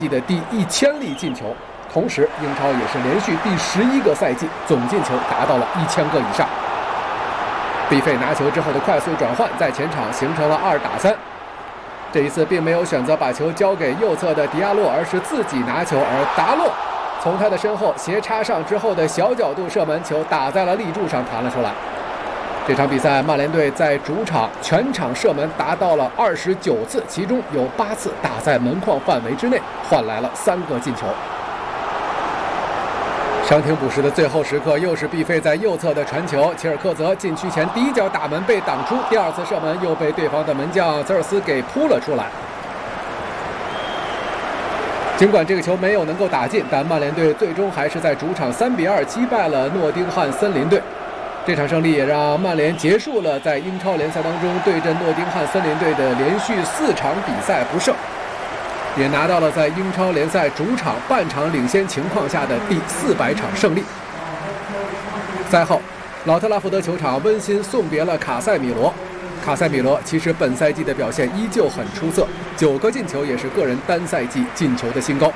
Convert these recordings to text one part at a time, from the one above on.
的第1000粒进球，同时英超也是连续第11个赛季总进球达到了1000个以上。毕费拿球之后的快速转换，在前场形成了2打3。这一次并没有选择把球交给右侧的迪亚洛，而是自己拿球，而达洛从他的身后斜插上之后的小角度射门球打在了立柱上弹了出来。这场比赛，曼联队在主场全场射门达到了29次，其中有8次打在门框范围之内，换来了3个进球。伤停补时的最后时刻，又是毕费在右侧的传球，齐尔克泽禁区前第一脚打门被挡出，第2次射门又被对方的门将泽尔斯给扑了出来。尽管这个球没有能够打进，但曼联队最终还是在主场3比2击败了诺丁汉森林队。这场胜利也让曼联结束了在英超联赛当中对阵诺丁汉森林队的连续4场比赛不胜，也拿到了在英超联赛主场半场领先情况下的第400场胜利。赛后，老特拉福德球场温馨送别了卡塞米罗。卡塞米罗其实本赛季的表现依旧很出色，9个进球也是个人单赛季进球的新高。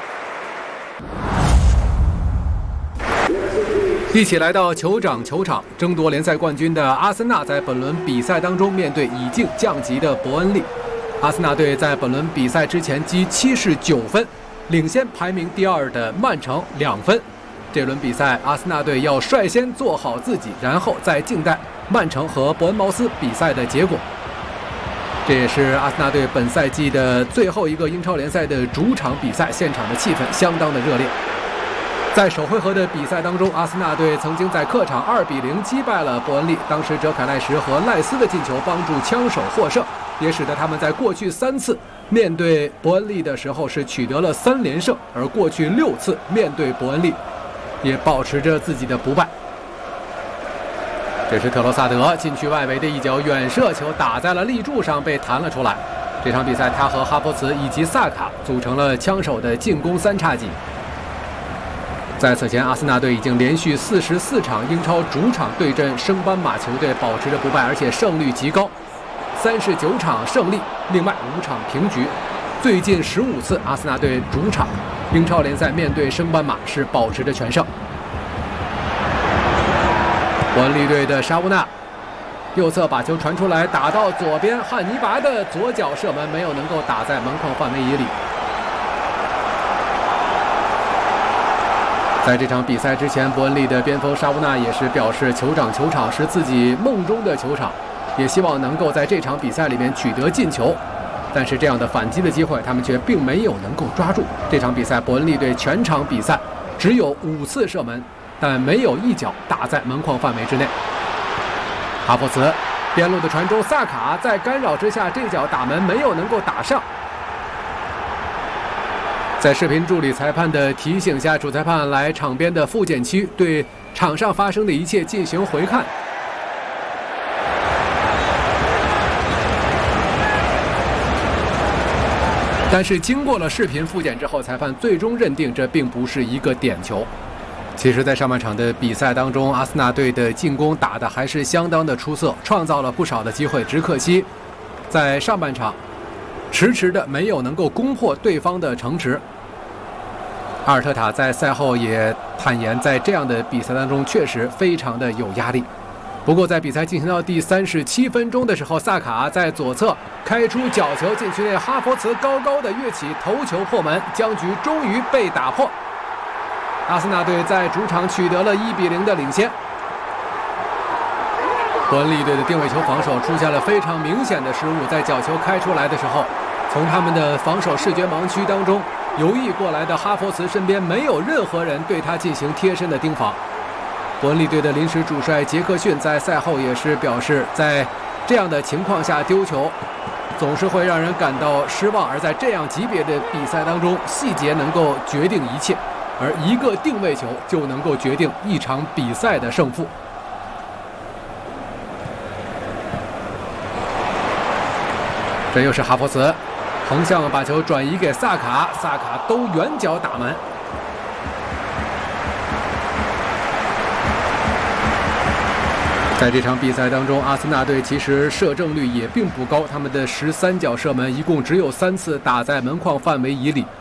一起来到酋长球场，争夺联赛冠军的阿森纳在本轮比赛当中面对已经降级的伯恩利。阿森纳队在本轮比赛之前积79分，领先排名第2的曼城2分。这轮比赛，阿森纳队要率先做好自己，然后再静待曼城和伯恩茅斯比赛的结果。这也是阿森纳队本赛季的最后一个英超联赛的主场比赛，现场的气氛相当的热烈。在首回合的比赛当中，阿森纳队曾经在客场2比0击败了伯恩利，当时哲凯奈什和赖斯的进球帮助枪手获胜，也使得他们在过去3次面对伯恩利的时候是取得了3连胜，而过去6次面对伯恩利也保持着自己的不败。这是特罗萨德禁区外围的一脚远射球打在了立柱上，被弹了出来。这场比赛他和哈弗茨以及萨卡组成了枪手的进攻3叉戟。在此前，阿森纳队已经连续44场英超主场对阵升班马球队保持着不败，而且胜率极高，39场胜利，另外5场平局。最近15次阿森纳队主场英超联赛面对升班马是保持着全胜。伯恩利队的沙乌纳右侧把球传出来，打到左边，汉尼拔的左脚射门没有能够打在门框范围以里。在这场比赛之前，伯恩利的边锋沙乌纳也是表示，酋长球场是自己梦中的球场，也希望能够在这场比赛里面取得进球。但是这样的反击的机会，他们却并没有能够抓住。这场比赛，伯恩利队全场比赛只有5次射门，但没有一脚打在门框范围之内。哈弗茨边路的传中，萨卡在干扰之下，这脚打门没有能够打上。在视频助理裁判的提醒下，主裁判来场边的复检区，对场上发生的一切进行回看。但是经过了视频复检之后，裁判最终认定这并不是一个点球。其实在上半场的比赛当中，阿森纳队的进攻打得还是相当的出色，创造了不少的机会，只可惜在上半场迟迟的没有能够攻破对方的城池。阿尔特塔在赛后也坦言，在这样的比赛当中确实非常的有压力。不过在比赛进行到第37分钟的时候，萨卡在左侧开出角球，禁区内哈弗茨高高的跃起头球破门，僵局终于被打破。阿森纳队在主场取得了1比0的领先。伯恩利队的定位球防守出现了非常明显的失误，在角球开出来的时候，从他们的防守视觉盲区当中游弋过来的哈弗茨身边没有任何人对他进行贴身的盯防。伯恩利队的临时主帅杰克逊在赛后也是表示，在这样的情况下丢球总是会让人感到失望，而在这样级别的比赛当中，细节能够决定一切，而一个定位球就能够决定一场比赛的胜负。这又是哈弗茨横向把球转移给萨卡，萨卡兜远角打门。在这场比赛当中，阿森纳队其实射正率也并不高，他们的13脚射门一共只有3次打在门框范围以里。